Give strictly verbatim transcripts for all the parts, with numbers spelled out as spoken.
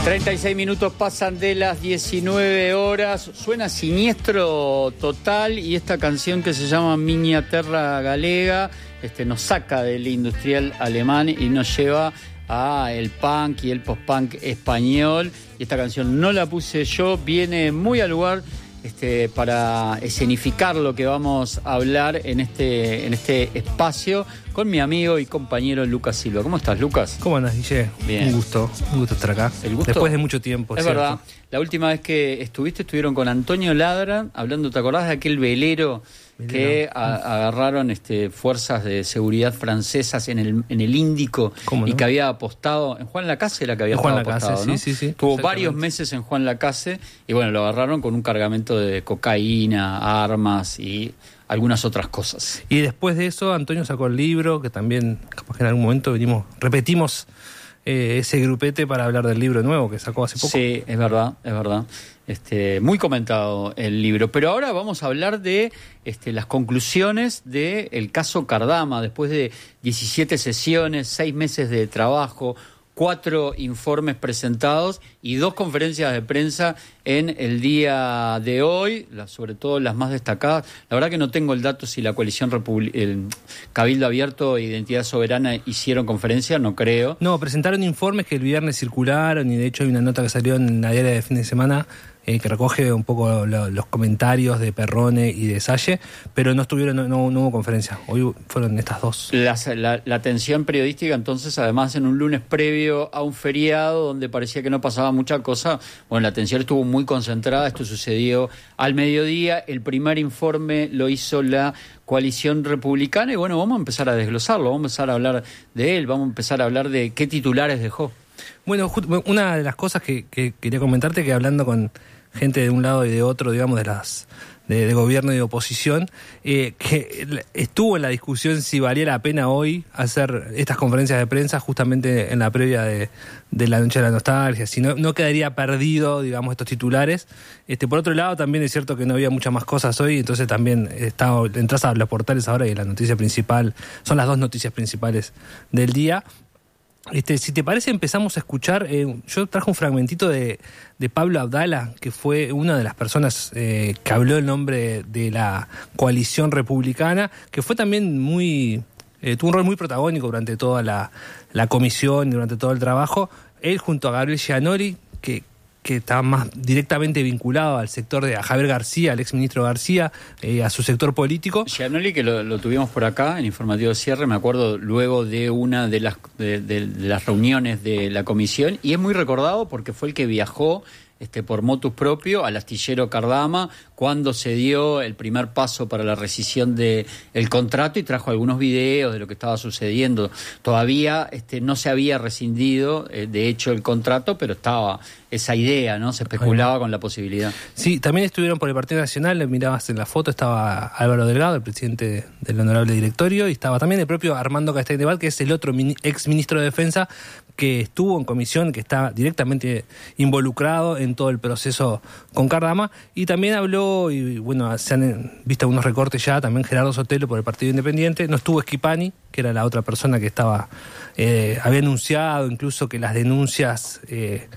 treinta y seis minutos pasan de las diecinueve horas. Suena Siniestro Total y esta canción que se llama Miña Terra Galega este, nos saca del industrial alemán y nos lleva a el punk y el post-punk español. Y esta canción no la puse yo, viene muy al lugar este, para escenificar lo que vamos a hablar en este, en este espacio con mi amigo y compañero Lucas Silva. ¿Cómo estás, Lucas? ¿Cómo andas, Guille? Bien. Un gusto, un gusto estar acá. ¿El gusto? Después de mucho tiempo, Es ¿cierto? verdad. La última vez que estuviste, estuvieron con Antonio Ladra, hablando, ¿te acordás de aquel velero, velero. que a, agarraron este, fuerzas de seguridad francesas en el, en el Índico y no? que había apostado, en Juan Lacase era que había Juan apostado, Lacase, ¿no? sí, sí, sí. Tuvo varios meses en Juan Lacase y bueno, lo agarraron con un cargamento de cocaína, armas y algunas otras cosas. Y después de eso, Antonio sacó el libro, que también, capaz que en algún momento venimos, repetimos eh, ese grupete para hablar del libro nuevo que sacó hace poco. Sí, es verdad, es verdad. Este, muy comentado el libro. Pero ahora vamos a hablar de este, las conclusiones del caso Cardama, después de diecisiete sesiones, seis meses de trabajo, cuatro informes presentados y dos conferencias de prensa en el día de hoy, las, sobre todo las más destacadas. La verdad que no tengo el dato si la coalición Republi- el Cabildo Abierto e Identidad Soberana hicieron conferencia, no creo. No, presentaron informes que el viernes circularon y de hecho hay una nota que salió en la diaria de fin de semana eh, que recoge un poco lo, los comentarios de Perrone y de Salle, pero no estuvieron, no, no, no hubo conferencia. Hoy fueron estas dos. La, la, la atención periodística, entonces, además en un lunes previo a un feriado donde parecía que no pasaba mucha cosa, bueno, la atención estuvo muy concentrada. Esto sucedió al mediodía. El primer informe lo hizo la coalición republicana y bueno, vamos a empezar a desglosarlo, vamos a empezar a hablar de él, vamos a empezar a hablar de qué titulares dejó. Bueno, una de las cosas que, que quería comentarte, que hablando con gente de un lado y de otro, digamos, de las de, de gobierno y de oposición, eh, que estuvo en la discusión si valía la pena hoy hacer estas conferencias de prensa justamente en la previa de, de la Noche de la Nostalgia, si no, no quedaría perdido, digamos, estos titulares. Este, por otro lado, también es cierto que no había muchas más cosas hoy, entonces también está, entras a los portales ahora y la noticia principal, son las dos noticias principales del día. Este, si te parece, empezamos a escuchar, eh, yo traje un fragmentito de, de Pablo Abdala, que fue una de las personas eh, que habló en nombre de la coalición republicana, que fue también muy, eh, tuvo un rol muy protagónico durante toda la, la comisión, durante todo el trabajo. Él junto a Gabriel Gianoli, que que está más directamente vinculado al sector de a Javier García, al exministro García, eh, a su sector político. Gianoli, que lo, lo tuvimos por acá en Informativo de Cierre, me acuerdo luego de una de las, de, de, de las reuniones de la comisión, y es muy recordado porque fue el que viajó este, por motus propio al astillero Cardama cuando se dio el primer paso para la rescisión del contrato y trajo algunos videos de lo que estaba sucediendo. Todavía este, no se había rescindido, eh, de hecho, el contrato, pero estaba esa idea, ¿no? Se especulaba Ay, con la posibilidad. Sí, también estuvieron por el Partido Nacional, mirabas en la foto, estaba Álvaro Delgado, el presidente del honorable directorio, y estaba también el propio Armando Castañedebal, que es el otro mini, ex ministro de Defensa, que estuvo en comisión, que está directamente involucrado en todo el proceso con Cardama, y también habló, y bueno, se han visto algunos recortes ya, también Gerardo Sotelo por el Partido Independiente, no estuvo Schipani, que era la otra persona que estaba, eh, había anunciado incluso que las denuncias eh,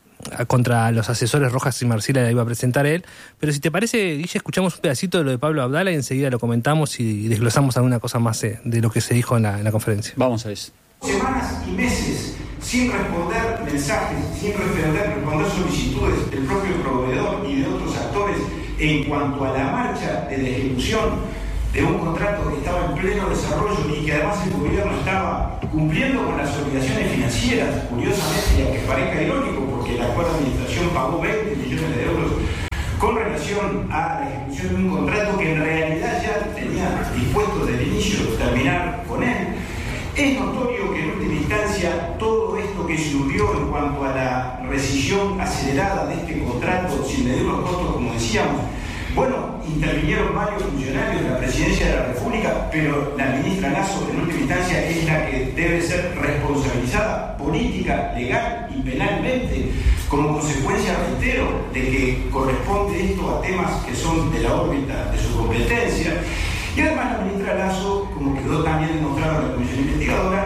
contra los asesores Rojas y Marcila la iba a presentar él, pero si te parece, Guille, escuchamos un pedacito de lo de Pablo Abdala y enseguida lo comentamos y desglosamos alguna cosa más eh, de lo que se dijo en la, en la conferencia. Vamos a eso. Semanas y meses sin responder mensajes, sin responder, responder solicitudes del propio proveedor y de otros actores en cuanto a la marcha de la ejecución de un contrato que estaba en pleno desarrollo y que además el gobierno estaba cumpliendo con las obligaciones financieras, curiosamente, y aunque parezca irónico, porque la actual administración pagó veinte millones de euros con relación a la ejecución de un contrato que en realidad ya tenía dispuesto desde el inicio terminar con él. Es notorio que en última instancia todo esto que surgió en cuanto a la rescisión acelerada de este contrato sin medir los costos, como decíamos, bueno, intervinieron varios funcionarios de la Presidencia de la República, pero la ministra Lasso en última instancia es la que debe ser responsabilizada política, legal y penalmente, como consecuencia, reitero, de que corresponde esto a temas que son de la órbita de su competencia. Y además la ministra Lasso, como quedó también demostrado en la comisión investigadora,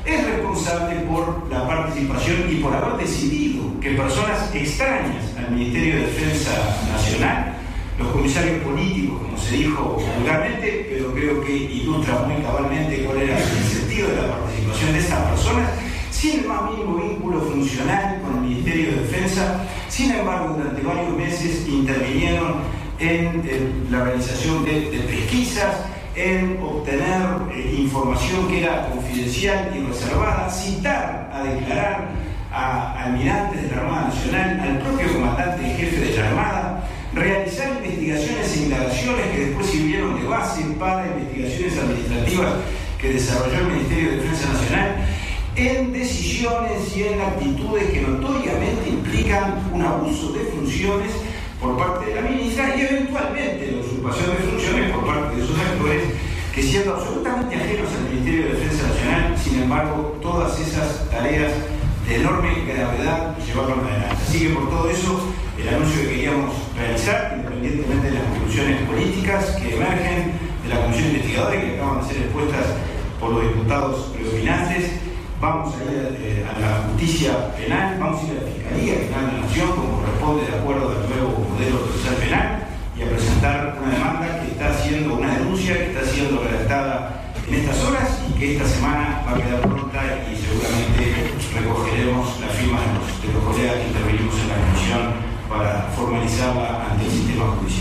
es responsable por la participación y por haber decidido que personas extrañas al Ministerio de Defensa Nacional, los comisarios políticos, como se dijo vulgarmente, pero creo que ilustra muy cabalmente cuál era el sentido de la participación de estas personas, sin el más mínimo vínculo funcional con el Ministerio de Defensa, sin embargo, durante varios meses intervinieron en, en la realización de, de pesquisas, en obtener eh, información que era confidencial y reservada, citar a declarar a almirantes de la Armada Nacional, al propio comandante en jefe de la Armada, realizar investigaciones e indagaciones que después sirvieron de base para investigaciones administrativas que desarrolló el Ministerio de Defensa Nacional, en decisiones y en actitudes que notoriamente implican un abuso de funciones por parte de la ministra y eventualmente la usurpación de funciones por parte de sus actores que, siendo absolutamente ajenos al Ministerio de Defensa Nacional, sin embargo, todas esas tareas de enorme gravedad llevaron adelante. Así que por todo eso, el anuncio que queríamos realizar, independientemente de las conclusiones políticas que emergen de la Comisión Investigadora y que acaban de ser expuestas por los diputados predominantes, vamos a ir eh, a la justicia penal, vamos a ir a la Fiscalía General de la Nación, como corresponde de acuerdo al nuevo modelo procesal penal, y a presentar una demanda que está siendo, una denuncia que está siendo redactada en estas horas y que esta semana va a quedar pronta y seguramente recogeremos la firma de los, de los colegas que intervenimos en la comisión para formalizarla ante el sistema judicial.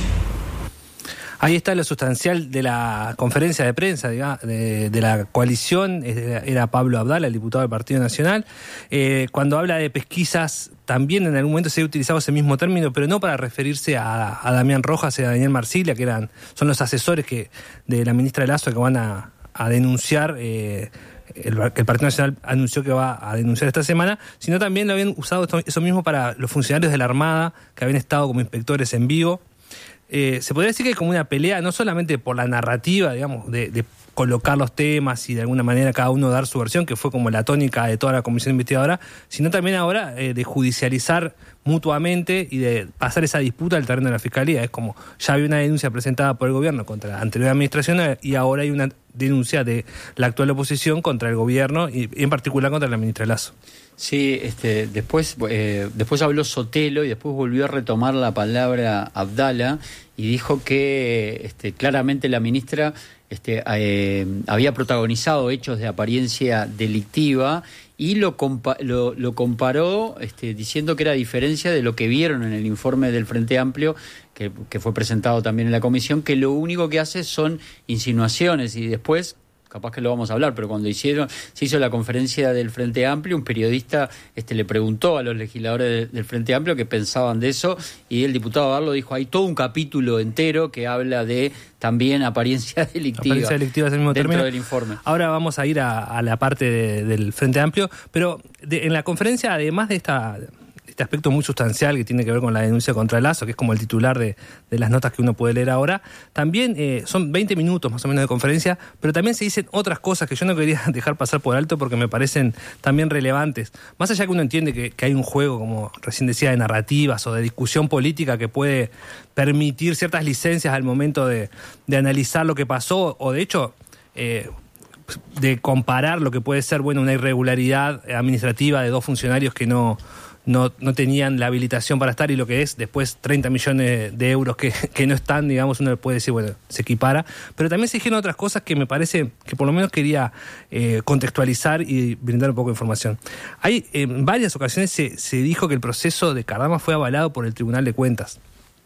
Ahí está lo sustancial de la conferencia de prensa digamos, de, de la coalición, era Pablo Abdala, el diputado del Partido Nacional. Eh, cuando habla de pesquisas, también en algún momento se ha utilizado ese mismo término, pero no para referirse a, a Damián Rojas y a Daniel Marsiglia, que eran son los asesores que de la ministra Lasso que van a, a denunciar, eh, el, el Partido Nacional anunció que va a denunciar esta semana, sino también lo habían usado esto, eso mismo para los funcionarios de la Armada que habían estado como inspectores en vivo. Eh, se podría decir que hay como una pelea, no solamente por la narrativa, digamos, de, de colocar los temas y de alguna manera cada uno dar su versión, que fue como la tónica de toda la comisión investigadora, sino también ahora eh, de judicializar mutuamente y de pasar esa disputa al terreno de la Fiscalía. Es como, ya había una denuncia presentada por el gobierno contra la anterior administración y ahora hay una denuncia de la actual oposición contra el gobierno y en particular contra la ministra Lasso. Sí, este, después, eh, después habló Sotelo y después volvió a retomar la palabra Abdala y dijo que este, claramente la ministra este, eh, había protagonizado hechos de apariencia delictiva y lo, compa- lo, lo comparó este, diciendo que era diferencia de lo que vieron en el informe del Frente Amplio, que, que fue presentado también en la comisión, que lo único que hace son insinuaciones y después... capaz que lo vamos a hablar, pero cuando hicieron se hizo la conferencia del Frente Amplio, un periodista este, le preguntó a los legisladores de, del Frente Amplio qué pensaban de eso, y el diputado Barlo dijo, hay todo un capítulo entero que habla de también apariencia delictiva, apariencia delictiva es el mismo dentro término. del informe. Ahora vamos a ir a, a la parte de, del Frente Amplio, pero de, en la conferencia, además de esta... este aspecto muy sustancial que tiene que ver con la denuncia contra Lasso, que es como el titular de, de las notas que uno puede leer ahora, también eh, son veinte minutos más o menos de conferencia, pero también se dicen otras cosas que yo no quería dejar pasar por alto porque me parecen también relevantes. Más allá que uno entiende que, que hay un juego, como recién decía, de narrativas o de discusión política que puede permitir ciertas licencias al momento de, de analizar lo que pasó, o de hecho... Eh, de comparar lo que puede ser bueno una irregularidad administrativa de dos funcionarios que no... No, no tenían la habilitación para estar y lo que es después treinta millones de euros que, que no están, digamos, uno puede decir, bueno, se equipara. Pero también se dijeron otras cosas que me parece que por lo menos quería eh, contextualizar y brindar un poco de información. Hay, en varias ocasiones se, se dijo que el proceso de Cardama fue avalado por el Tribunal de Cuentas.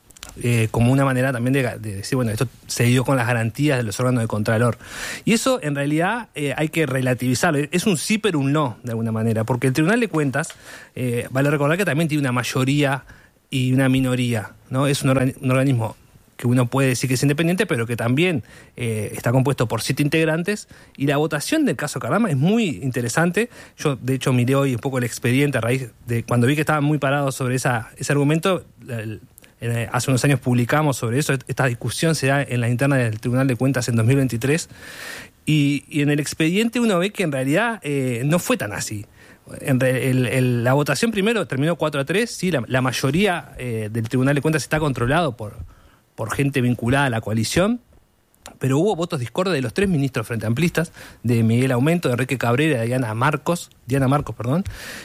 Eh, como una manera también de, de decir, bueno, esto se dio con las garantías de los órganos de Contralor. Y eso, en realidad, eh, hay que relativizarlo. Es un sí, pero un no, de alguna manera. Porque el Tribunal de Cuentas, eh, vale recordar que también tiene una mayoría y una minoría, ¿no? Es un, organi- un organismo que uno puede decir que es independiente, pero que también eh, está compuesto por siete integrantes. Y la votación del caso Cardama es muy interesante. Yo, de hecho, miré hoy un poco el expediente a raíz de cuando vi que estaban muy parados sobre esa, ese argumento. El, Hace unos años publicamos sobre eso. Esta discusión se da en la interna del Tribunal de Cuentas en dos mil veintitrés. Y, y en el expediente uno ve que en realidad eh, no fue tan así. En re, el, el, la votación primero terminó cuatro a tres. Sí, la, la mayoría eh, del Tribunal de Cuentas está controlado por, por gente vinculada a la coalición. pero hubo votos discordes de los tres ministros frente amplistas, de Miguel Aumento, de Enrique Cabrera y de Diana Marcos, Diana Marcos, perdón,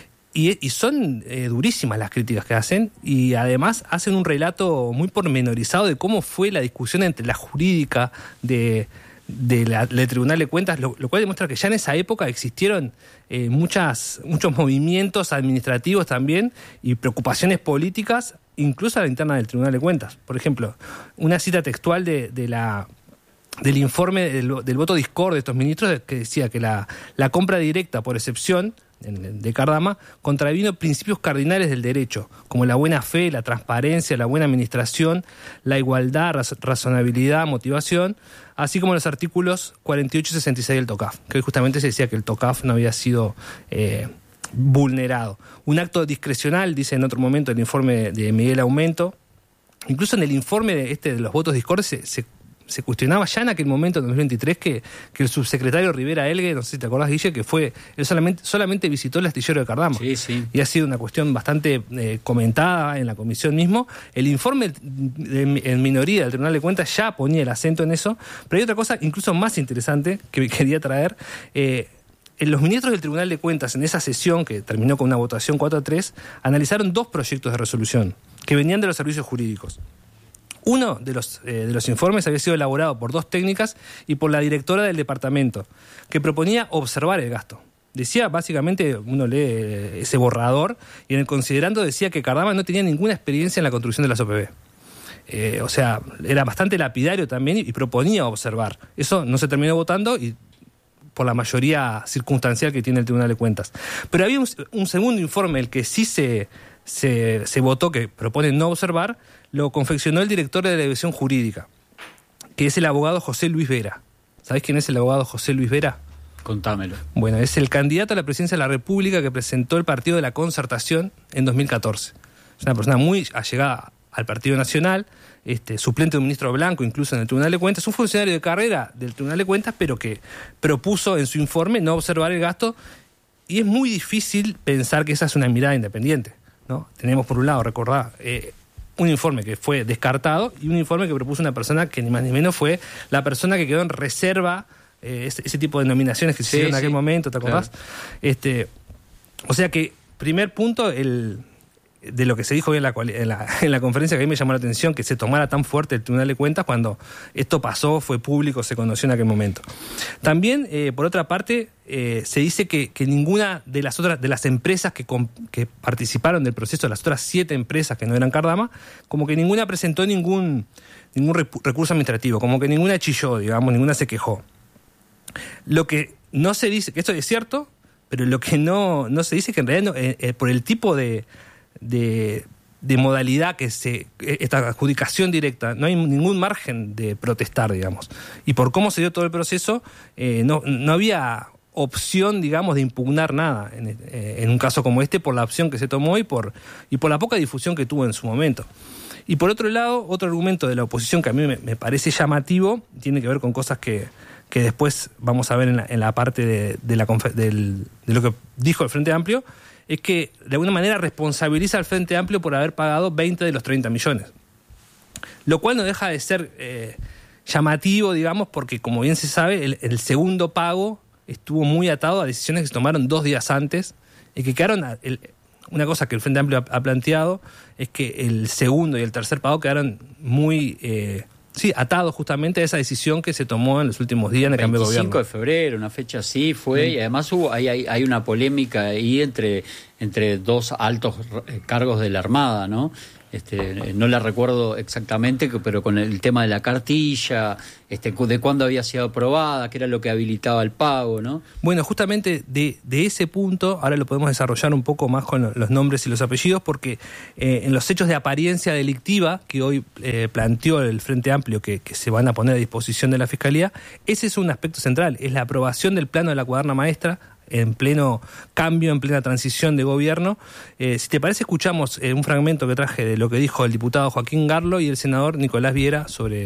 y, y son eh, durísimas las críticas que hacen, y además hacen un relato muy pormenorizado de cómo fue la discusión entre la jurídica de... del de Tribunal de Cuentas, lo, lo cual demuestra que ya en esa época existieron eh, muchas, muchos movimientos administrativos también y preocupaciones políticas, incluso a la interna del Tribunal de Cuentas. Por ejemplo, una cita textual de, de la, del informe del, del voto discorde de estos ministros que decía que la, la compra directa por excepción de Cardama contravino principios cardinales del derecho, como la buena fe, la transparencia, la buena administración, la igualdad, raz- razonabilidad, motivación, así como los artículos cuarenta y ocho y sesenta y seis del TOCAF, que justamente se decía que el TOCAF no había sido eh, vulnerado. Un acto discrecional, dice en otro momento el informe de Miguel Aumento. Incluso en el informe de, este, de los votos discordes se, se se cuestionaba ya en aquel momento, en dos mil veintitrés, que, que el subsecretario Rivera Elgue, no sé si te acordás, Guille, que fue, él solamente, solamente visitó el astillero de Cardama. Sí, sí. Y ha sido una cuestión bastante eh, comentada en la comisión mismo. El informe de, en minoría del Tribunal de Cuentas ya ponía el acento en eso, pero hay otra cosa incluso más interesante que quería traer. Eh, Los ministros del Tribunal de Cuentas, en esa sesión que terminó con una votación cuatro a tres, analizaron dos proyectos de resolución que venían de los servicios jurídicos. Uno de los, eh, de los informes había sido elaborado por dos técnicas y por la directora del departamento, que proponía observar el gasto. Decía, básicamente, uno lee ese borrador, y en el considerando decía que Cardama no tenía ninguna experiencia en la construcción de las O P B. Eh, o sea, era bastante lapidario también y proponía observar. Eso no se terminó votando y por la mayoría circunstancial que tiene el Tribunal de Cuentas. Pero había un, un segundo informe, el que sí se, se, se votó, que propone no observar, lo confeccionó el director de la División Jurídica, que es el abogado José Luis Vera. ¿Sabés quién es el abogado José Luis Vera? Contámelo. Bueno, es el candidato a la presidencia de la República que presentó el Partido de la Concertación en dos mil catorce. Es una persona muy allegada al Partido Nacional, este, suplente de un ministro Blanco, incluso en el Tribunal de Cuentas, un funcionario de carrera del Tribunal de Cuentas, pero que propuso en su informe no observar el gasto, y es muy difícil pensar que esa es una mirada independiente, ¿no? Tenemos por un lado, recordar, eh, un informe que fue descartado y un informe que propuso una persona que ni más ni menos fue la persona que quedó en reserva, eh, ese, ese tipo de nominaciones que se sí, hicieron en aquel sí, momento, ¿te acordás? Claro. Este, o sea que, primer punto, el... de lo que se dijo hoy en la, en, la, en la conferencia, que a mí me llamó la atención que se tomara tan fuerte el Tribunal de Cuentas cuando esto pasó, fue público, se conoció en aquel momento. También, eh, por otra parte, eh, se dice que, que ninguna de las otras de las empresas que, que participaron del proceso, las otras siete empresas que no eran Cardama, como que ninguna presentó ningún, ningún recurso administrativo, como que ninguna chilló, digamos, ninguna se quejó. Lo que no se dice, que esto es cierto, pero lo que no, no se dice es que en realidad no, eh, eh, por el tipo de De, de modalidad que se esta adjudicación directa, no hay ningún margen de protestar, digamos. Y por cómo se dio todo el proceso, eh, no, no había opción, digamos, de impugnar nada en, eh, en un caso como este, por la opción que se tomó y por, y por la poca difusión que tuvo en su momento. Y por otro lado, otro argumento de la oposición que a mí me, me parece llamativo, tiene que ver con cosas que, que después vamos a ver en la, en la parte de, de, la, del, de lo que dijo el Frente Amplio, es que de alguna manera responsabiliza al Frente Amplio por haber pagado veinte de los treinta millones. Lo cual no deja de ser eh, llamativo, digamos, porque como bien se sabe, el, el segundo pago estuvo muy atado a decisiones que se tomaron dos días antes y que quedaron... A, el, una cosa que el Frente Amplio ha, ha planteado es que el segundo y el tercer pago quedaron muy... Eh, Sí, atado justamente a esa decisión que se tomó en los últimos días en el cambio de gobierno. veinticinco de febrero, una fecha así fue, sí. Y además hubo hay, hay, hay una polémica ahí entre, entre dos altos cargos de la Armada, ¿no? Este, no la recuerdo exactamente, pero con el tema de la cartilla, este, de cuándo había sido aprobada, qué era lo que habilitaba el pago, ¿no? Bueno, justamente de, de ese punto, ahora lo podemos desarrollar un poco más con los nombres y los apellidos, porque eh, en los hechos de apariencia delictiva que hoy eh, planteó el Frente Amplio, que, que se van a poner a disposición de la Fiscalía, ese es un aspecto central, es la aprobación del plano de la cuaderna maestra, en pleno cambio, en plena transición de gobierno. Eh, si te parece, escuchamos eh, un fragmento que traje de lo que dijo el diputado Joaquín Garlo y el senador Nicolás Viera sobre